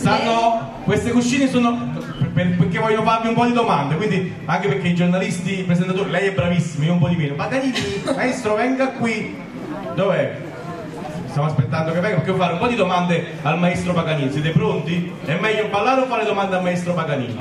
Queste cuscine sono perché vogliono farvi un po' di domande, quindi anche perché i giornalisti, i presentatori, lei è bravissimo, io un po' di meno. Paganini, maestro, venga qui. Dov'è? Stiamo aspettando che venga perché devo fare un po' di domande al maestro Paganini. Siete pronti? È meglio ballare o fare domande al maestro Paganini?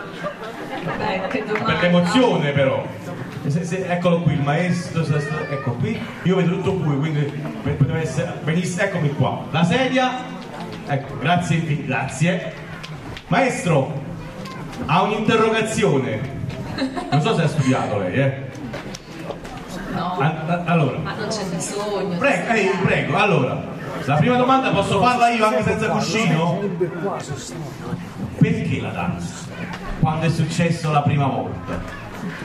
Per l'emozione però. Eccolo qui il maestro, ecco qui, io vedo tutto buio, quindi poteva essere, benissimo, eccomi qua. La sedia, ecco, grazie, grazie. Maestro, ha un'interrogazione. Non so se ha studiato lei, No, allora. ma non c'è bisogno. Prego, allora, la prima domanda posso farla io anche senza cuscino? Perché la danza? Quando è successo la prima volta?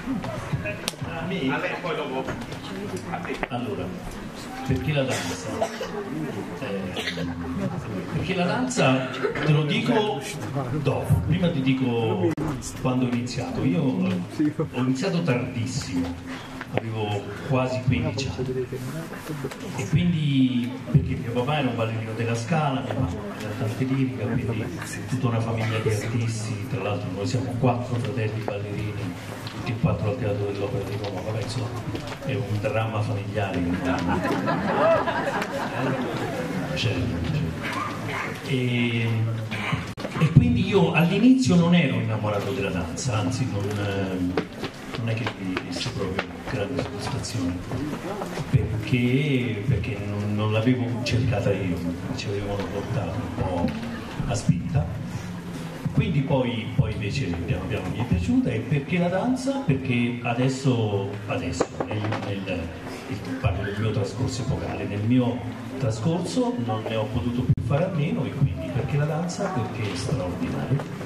Poi dopo. Allora, perché la danza? Perché la danza, te lo dico dopo, prima ti dico quando ho iniziato. Io ho iniziato tardissimo, avevo quasi 15 anni e quindi perché mio papà era un ballerino della Scala, mia mamma era cantante lirica, quindi tutta una famiglia di artisti, tra l'altro noi siamo 4 fratelli ballerini, tutti e 4 al Teatro dell'Opera di Roma, vabbè insomma è un dramma familiare e quindi io all'inizio non ero innamorato della danza, anzi non è che mi desse proprio grande soddisfazione perché non l'avevo cercata io, ci avevano portato un po' a spinta, quindi poi invece piano piano mi è piaciuta. E perché la danza? Perché adesso parlo del mio trascorso epocale, nel mio trascorso non ne ho potuto più fare a meno e quindi perché la danza? Perché è straordinario.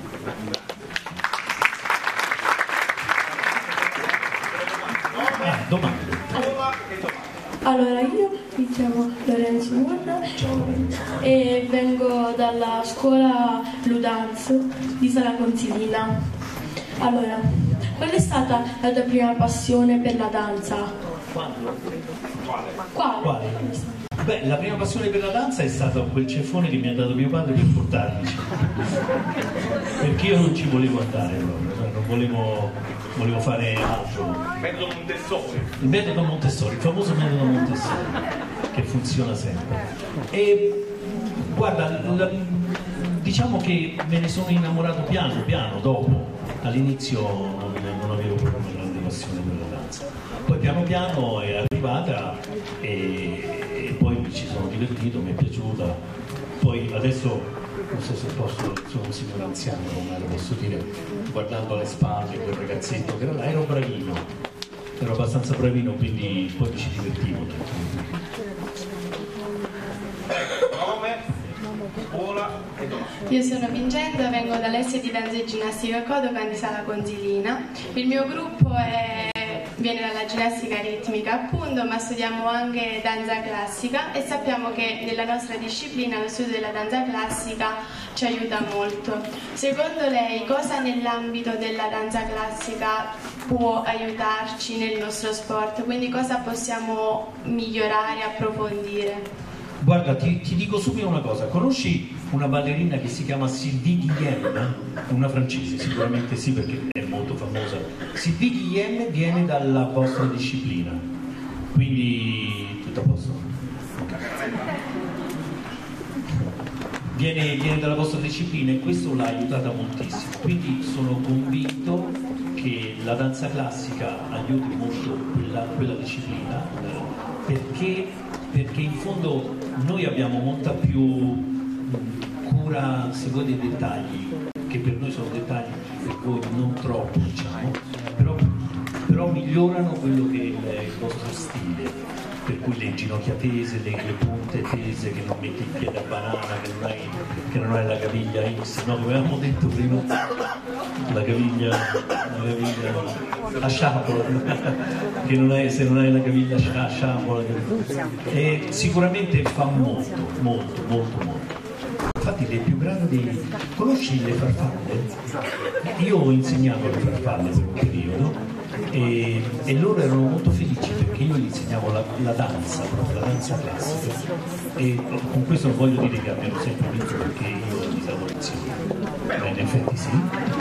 Domande. Allora, io mi chiamo Lorenzo Murra e vengo dalla scuola Ludance di Sala Consilina. Allora, qual è stata la tua prima passione per la danza? Quale? Beh, la prima passione per la danza è stato quel ceffone che mi ha dato mio padre per portarmi, perché io non ci volevo andare proprio, cioè non volevo fare altro. Metodo Montessori. Il metodo Montessori, il famoso metodo Montessori, che funziona sempre. E guarda, diciamo che me ne sono innamorato piano piano dopo. All'inizio non avevo proprio una grande passione per la danza. Poi piano piano è arrivata e poi mi ci sono divertito, mi è piaciuta. Poi adesso non so se posso, sono un signore anziano, ma lo posso dire, guardando alle spalle quel ragazzetto che era là, ero bravino, ero abbastanza bravino, quindi poi mi ci divertivo. Nome, scuola e domanda. Io sono Vincenzo, vengo dall'S di Danza e Ginnastica Kodokan di Sala Consilina. Il mio gruppo viene dalla ginnastica ritmica appunto, ma studiamo anche danza classica e sappiamo che nella nostra disciplina lo studio della danza classica ci aiuta molto. Secondo lei cosa nell'ambito della danza classica può aiutarci nel nostro sport? Quindi cosa possiamo migliorare, approfondire? Guarda, ti dico subito una cosa, conosci una ballerina che si chiama Sylvie Guillem? Una francese, sicuramente sì perché è molto famosa. Sylvie Guillem viene dalla vostra disciplina, quindi tutto a posto? Viene dalla vostra disciplina e questo l'ha aiutata moltissimo, quindi sono convinto che la danza classica aiuti molto quella disciplina perché in fondo noi abbiamo molta più cura, se vuoi, dei dettagli, che per noi sono dettagli, per voi non troppo, diciamo, però migliorano quello che è il vostro stile, per cui le ginocchia tese, le punte tese, che non metti il piede a banana, che non hai la caviglia X, no, come avevamo detto prima, la caviglia a sciabola, che non hai, se non hai la caviglia a sciabola, e sicuramente fa molto. Infatti le più grandi, conosci le farfalle? Io ho insegnato le farfalle per un periodo e loro erano molto felici perché io gli insegnavo la danza, proprio la danza classica, e con questo non voglio dire che abbiano sempre vinto perché io li davo lezioni. Beh, in effetti sì.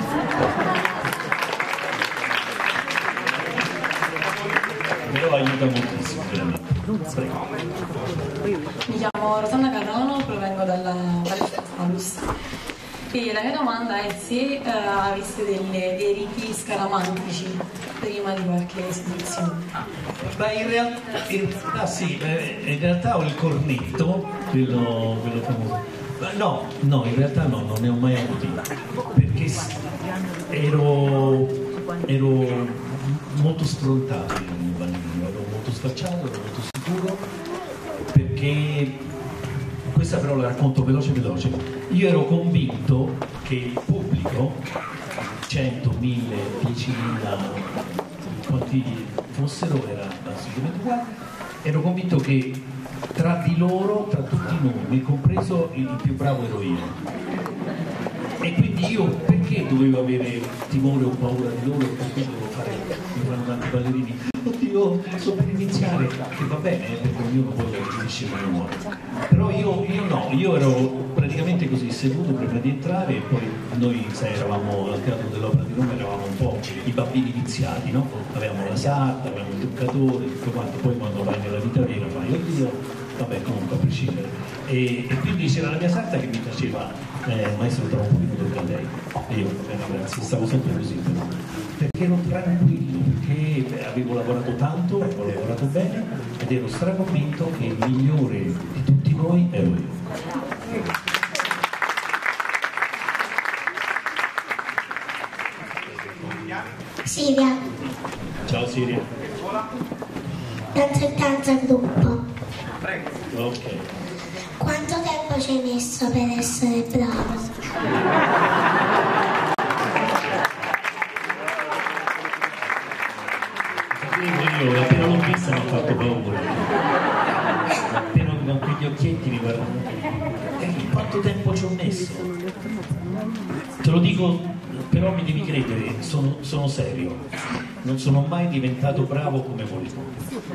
Però aiuta moltissimo, veramente. Prego. Mi chiamo Rosanna Carrono, provengo dalla Salus. E la mia domanda è se aveste dei riti scaramantici prima di qualche esibizione. Beh, in realtà sì, in realtà ho il cornetto, quello famoso. No, in realtà no, non ne ho mai avuti, perché ero molto sfrontato in bambino, ero molto sfacciato, ero molto sicuro, perché questa però la racconto veloce. Io ero convinto che il pubblico, 100, 1000, 10.000, quanti fossero, era assolutamente uguale, ero convinto che tra di loro, tra tutti noi, compreso il più bravo ero io. E quindi io perché dovevo avere timore o paura di loro? Perché dovevo mi fanno tanti ballerini? Oddio, sto per iniziare, che va bene, perché ognuno poi lo capisce come vuole. Però io ero praticamente così seduto prima di entrare, e poi noi eravamo al Teatro dell'Opera di Roma, eravamo un po' i bambini iniziati, no? Avevamo la sarta, avevamo il truccatore, tutto quanto, poi quando vai nella vita vera fai, oddio, vabbè, comunque a prescindere. E quindi c'era la mia sarta che mi faceva maestro, tra un pochino tocca a lei, e io grazie, stavo sempre così, perché ero tranquillo, perché avevo lavorato tanto, avevo lavorato bene ed ero straconvinto che il migliore di tutti noi ero io. Siria. Ciao Siria. Danza e danza gruppo. Prego. Ok. Quanto tempo ci hai messo per essere bravo? Io appena l'ho vista mi ha fatto paura. Appena con quegli occhietti mi guardano. Quanto tempo ci ho messo? Te lo dico, però mi devi credere, sono serio. Non sono mai diventato bravo come volevo.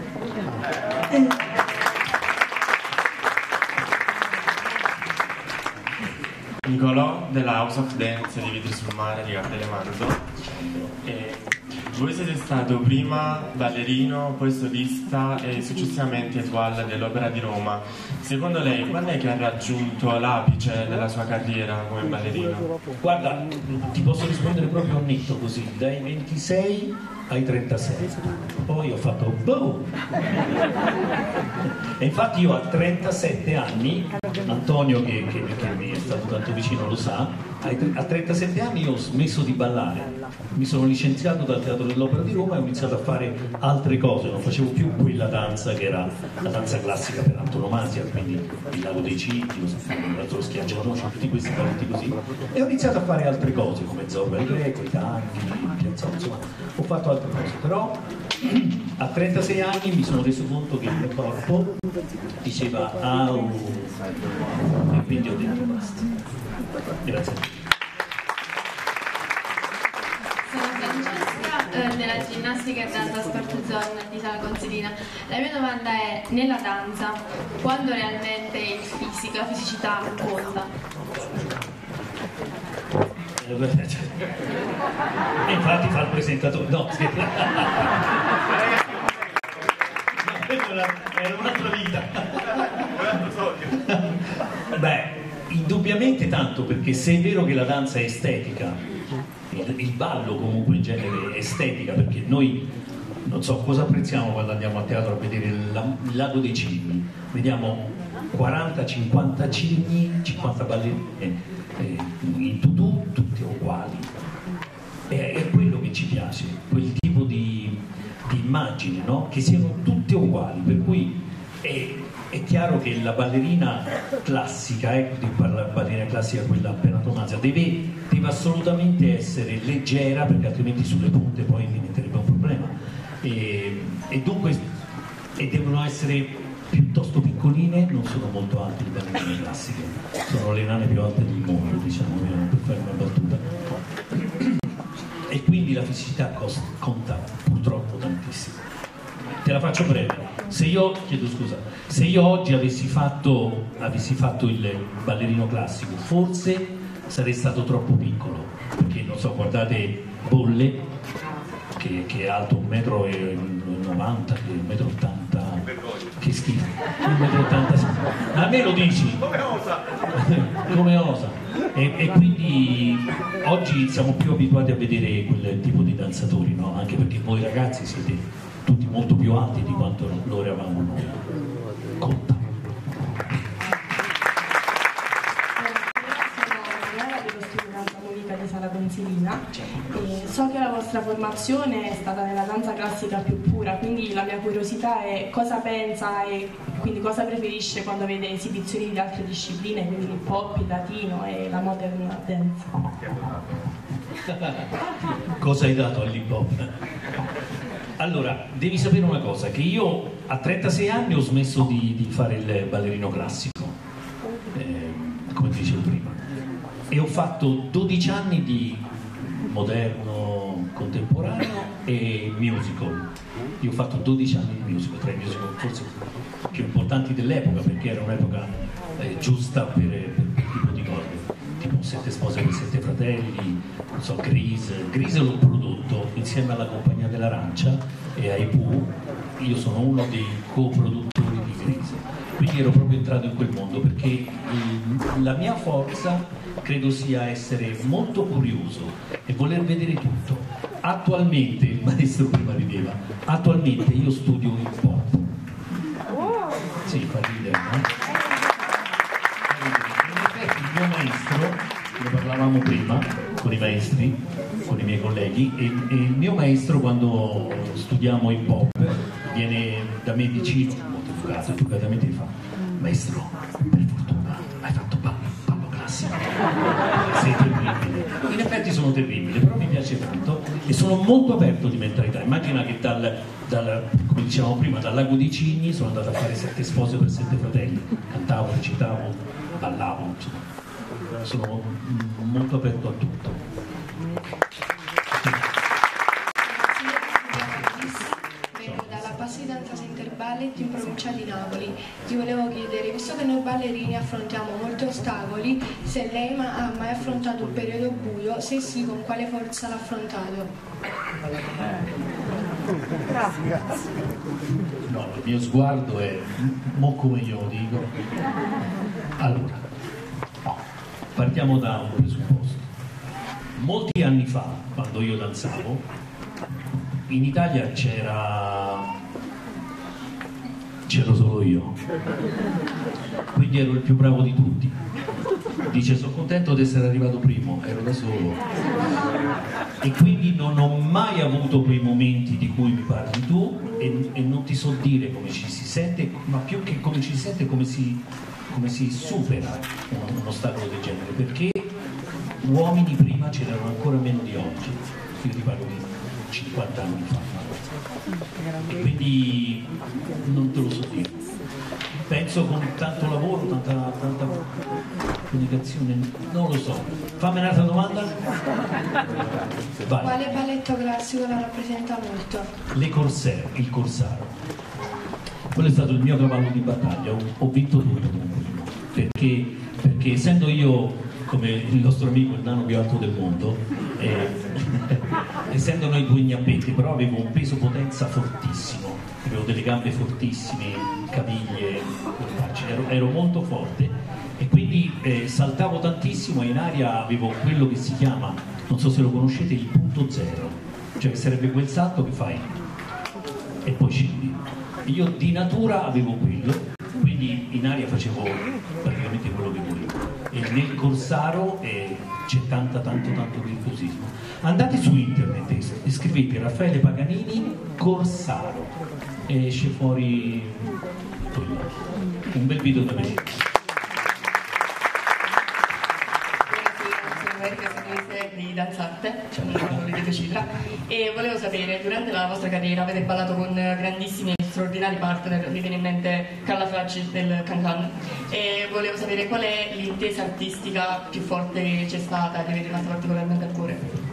Nicolò della House of Dance di Vitri sul Mare di Capdelemando. Voi siete stato prima ballerino, poi solista e successivamente étoile dell'Opera di Roma. Secondo lei quando è che ha raggiunto l'apice della sua carriera come ballerino? Guarda, ti posso rispondere proprio netto così, dai 26 ai 36. Poi ho fatto boom! E infatti io a 37 anni, Antonio che mi è stato tanto vicino lo sa, a 37 anni io ho smesso di ballare, mi sono licenziato dal Teatro dell'Opera di Roma e ho iniziato a fare altre cose, non facevo più quella danza che era la danza classica per antonomasia, quindi il Lago dei Cinti, lo Schiaccianoci, tutti questi balletti così, e ho iniziato a fare altre cose come Zorba il Greco, i tanti, insomma, ho fatto altre cose, però a 36 anni mi sono reso conto che il mio corpo diceva au, e quindi ho detto basta. Grazie. Sono Francesca della ginnastica e danza sport zone di Sala Consilina. La mia domanda è: nella danza, quando realmente il fisico, la fisicità conta? E infatti fa il presentatore. No, era un'altra vita. Beh, indubbiamente tanto, perché se è vero che la danza è estetica, il ballo comunque in genere è estetica, perché noi non so cosa apprezziamo quando andiamo a teatro a vedere il Lago dei Cigni, vediamo 40-50 cigni, 50 ballerini in tutù, tutti uguali. È quello che ci piace, quel tipo di immagine, no? Che siano tutte uguali, per cui è chiaro che la ballerina classica, la ballerina classica, quella per antonomasia, deve assolutamente essere leggera, perché altrimenti sulle punte poi diventerebbe un problema, e dunque devono essere piuttosto piccoline, non sono molto alte le ballerine classiche, sono le nane più alte del mondo, diciamo, per fare una battuta, e quindi la fisicità conta faccio breve. Chiedo scusa, se io oggi avessi fatto il ballerino classico, forse sarei stato troppo piccolo, perché non so, guardate Bolle, che è alto 1,90 m, che è 1,80 m, che schifo, 1,80 m. A me lo dici? Come osa? E quindi oggi siamo più abituati a vedere quel tipo di danzatori, no? Anche perché voi ragazzi siete tutti molto più alti di quanto lo eravamo noi. Conta. Di Sala Consilina e so che la vostra formazione è stata nella danza classica più pura, quindi la mia curiosità è cosa pensa e quindi cosa preferisce quando vede esibizioni di altre discipline, quindi l'hip hop, il latino e la modern dance. Cosa hai dato all'hip hop? Allora, devi sapere una cosa, che io a 36 anni ho smesso di fare il ballerino classico, come dicevo prima, e ho fatto 12 anni di moderno, contemporaneo e musical. Io ho fatto 12 anni di musical, tra i musical forse più importanti dell'epoca, perché era un'epoca giusta per quel tipo di cose, tipo 7 spose per 7 fratelli, non so, Grease l'ho prodotto insieme alla Compagnia dell'Arancia e ai Pooh. Io sono uno dei coproduttori di Grease, quindi ero proprio entrato in quel mondo, perché la mia forza credo sia essere molto curioso e voler vedere tutto. Attualmente, il maestro prima rideva, attualmente io studio hip hop. Sì, fa ridere, no? In effetti il mio maestro, ne parlavamo prima con i maestri, con i miei colleghi, e il mio maestro, quando studiamo hip hop, viene da me vicino, molto educatamente mi fa: maestro, per fortuna hai fatto ballo classico, sei terribile. In effetti sono terribile, però mi piace tanto e sono molto aperto di mentalità. Immagina che come dicevamo prima, dal Lago dei Cigni sono andato a fare 7 spose per 7 fratelli, cantavo, recitavo, ballavo, insomma. Sono molto aperto a tutto. Ballet in provincia di Napoli. Ti volevo chiedere, visto che noi ballerini affrontiamo molti ostacoli, se lei ha mai affrontato un periodo buio, se sì, con quale forza l'ha affrontato? No, il mio sguardo è come io lo dico. Allora, partiamo da un presupposto. Molti anni fa, quando io danzavo, in Italia c'ero solo io, quindi ero il più bravo di tutti. Dice: sono contento di essere arrivato primo, ero da solo, e quindi non ho mai avuto quei momenti di cui mi parli tu, e non ti so dire come ci si sente, ma più che come ci si sente, come si supera un ostacolo del genere, perché uomini prima c'erano ancora meno di oggi. Io ti parlo di 50 anni fa, e quindi non te lo so dire. Penso con tanto lavoro, tanta comunicazione, non lo so. Fammi un'altra domanda. Vai. Quale balletto classico la rappresenta molto? Il Corsaro. Quello è stato il mio cavallo di battaglia. Ho vinto tutto con quello, perché essendo io, come il nostro amico, il nano più alto del mondo, essendo noi due gnappetti, però avevo un peso potenza fortissimo, avevo delle gambe fortissime, caviglie, ero molto forte, e quindi saltavo tantissimo, e in aria avevo quello che si chiama, non so se lo conoscete, il punto zero, cioè che sarebbe quel salto che fai e poi scendi. Io di natura avevo quello, quindi in aria facevo praticamente quello che volevo, e nel Corsaro c'è tanto virtuosismo. Andate su internet e scrivete Raffaele Paganini Corsaro e esce fuori un bel video da vedere. Di danzante, e volevo sapere, durante la vostra carriera avete ballato con grandissimi e straordinari partner, mi viene in mente Carla Fracci del Can Can, e volevo sapere qual è l'intesa artistica più forte che c'è stata e che vi è rimasta particolarmente a cuore.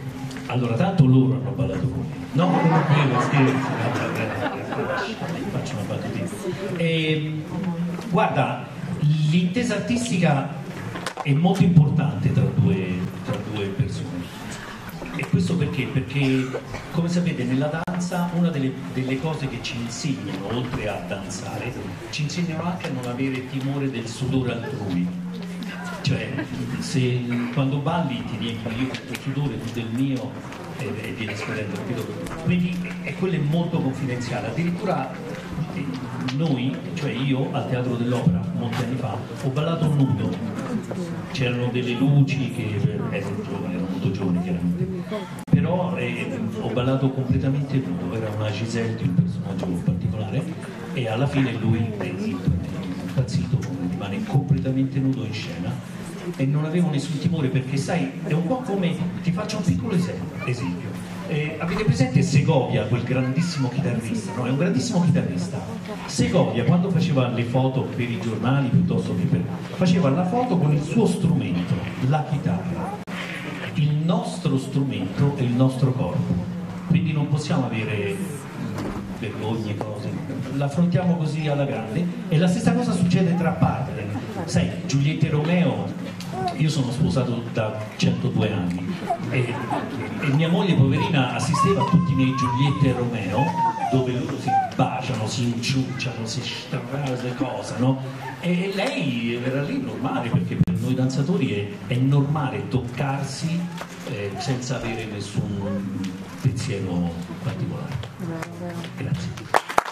Allora, tanto loro hanno ballato con me. No, non credo, scherzo. Faccio una battutina. Guarda, l'intesa artistica è molto importante tra due persone. E questo perché? Perché, come sapete, nella danza una delle cose che ci insegnano, oltre a danzare, ci insegnano anche a non avere timore del sudore altrui. Cioè, se quando balli ti riempi io del tuo sudore, tu del mio, e vieni scorrendo, capito? Quindi quello è molto confidenziale. Addirittura noi, cioè io, al Teatro dell'Opera, molti anni fa, ho ballato nudo. C'erano delle luci che ero molto giovane chiaramente, però ho ballato completamente nudo. Era una Giselle di un personaggio particolare e alla fine lui è impazzito, rimane completamente nudo in scena e non avevo nessun timore, perché sai, è un po' come, ti faccio un piccolo esempio. Avete presente Segovia, quel grandissimo chitarrista? No, è un grandissimo chitarrista. Segovia, quando faceva le foto per i giornali, piuttosto che faceva la foto con il suo strumento, la chitarra. Il nostro strumento è il nostro corpo, quindi non possiamo avere vergogne, cose, l'affrontiamo così alla grande. E la stessa cosa succede tra partner. Sai, Giulietta e Romeo, io sono sposato da 102 anni e mia moglie poverina assisteva a tutti i miei Giulietta e Romeo, dove loro si baciano, si inciucciano, si cosano, e lei era lì normale, perché per noi danzatori è normale toccarsi senza avere nessun pensiero particolare. Grazie.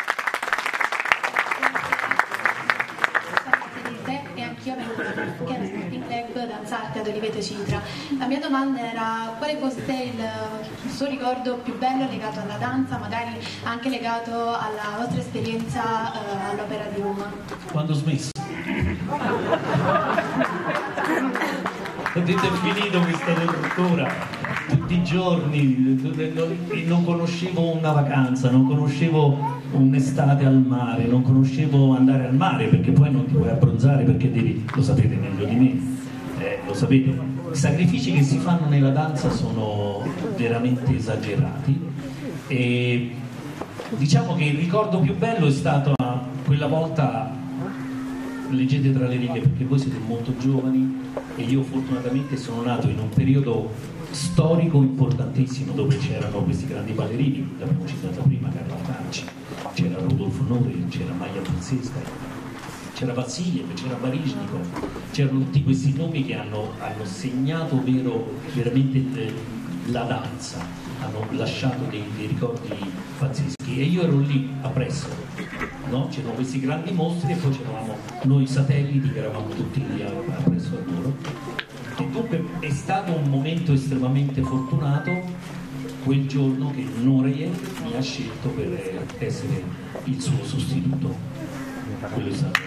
Io vengo dal Sporting Club Danzarte ad Oliveto Citra. La mia domanda era: quale fosse il suo ricordo più bello legato alla danza, magari anche legato alla vostra esperienza all'Opera di Roma? Quando ho smesso. Ho detto è finito questa tortura, tutti i giorni, non conoscevo una vacanza, non conoscevo un'estate al mare, non conoscevo andare al mare, perché poi non ti puoi abbronzare, perché devi, lo sapete meglio di me, lo sapete, i sacrifici che si fanno nella danza sono veramente esagerati. E diciamo che il ricordo più bello è stato quella volta, leggete tra le righe perché voi siete molto giovani e io fortunatamente sono nato in un periodo storico importantissimo dove c'erano questi grandi ballerini, l'abbiamo citata prima, Carla Franci, c'era Rodolfo Nori, c'era Maya Pazzesca, c'era Vassiliev, c'era Baryshnikov, c'erano tutti questi nomi che hanno segnato veramente la danza, hanno lasciato dei ricordi pazzeschi, e io ero lì appresso, no? C'erano questi grandi mostri e poi c'eravamo noi satelliti che eravamo tutti lì appresso a loro. E dunque è stato un momento estremamente fortunato quel giorno che Nureyev mi ha scelto per essere il suo sostituto. Quello è stato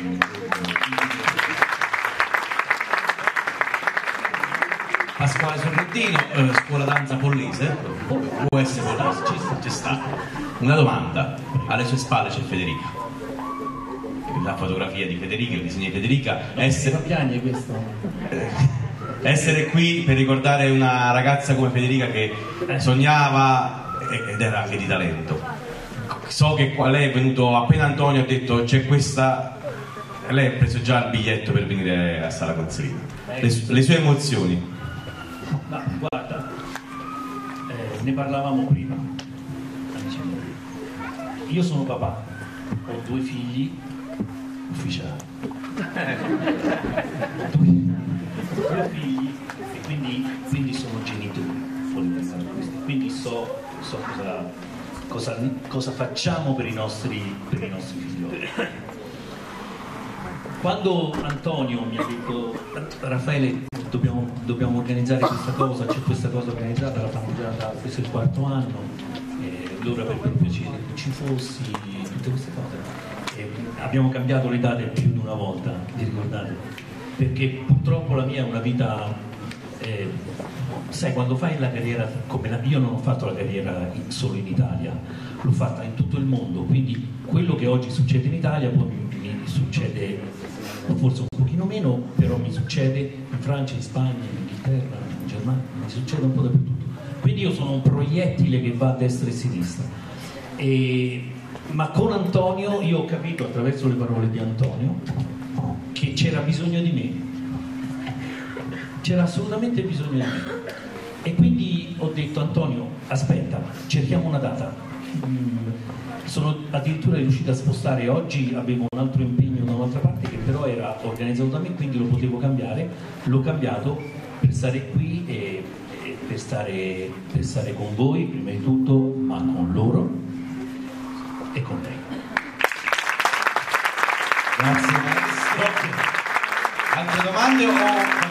Pasquale Sorrentino, scuola danza Pollese, può essere Pollese, ci sta. Una domanda: alle sue spalle c'è Federica, la fotografia di Federica, il disegno di Federica, essere qui per ricordare una ragazza come Federica che sognava ed era anche di talento. So che qua lei è venuto, appena Antonio ha detto c'è questa, lei ha preso già il biglietto per venire a Sala Consilina. Le sue emozioni? Ma guarda, ne parlavamo prima. Io sono papà, ho 2 figli ufficiali, 2 figli, e quindi sono genitori, quindi so cosa facciamo per i nostri figlioli. Quando Antonio mi ha detto Raffaele dobbiamo organizzare questa cosa, c'è questa cosa organizzata, la fanno già da questo è il 4º anno, allora per piacere che ci fossi, tutte queste cose. Abbiamo cambiato le date più di una volta, vi ricordate? Perché purtroppo la mia è una vita, sai, quando fai la carriera come io non ho fatto la carriera solo in Italia, l'ho fatta in tutto il mondo, quindi quello che oggi succede in Italia poi mi succede forse un pochino meno, però mi succede in Francia, in Spagna, in Inghilterra, in Germania, mi succede un po' dappertutto. quindi io sono un proiettile che va a destra e a sinistra. Ma con Antonio io ho capito attraverso le parole di Antonio che c'era bisogno di me, c'era assolutamente bisogno di me, e quindi ho detto: Antonio, aspetta, cerchiamo una data. Sono addirittura riuscito a spostare, oggi avevo un altro impegno da un'altra parte che però era organizzato da me, quindi lo potevo cambiare, l'ho cambiato per stare qui e per stare con voi prima di tutto, ma con loro e con lei. Grazie maestro. Altre domande o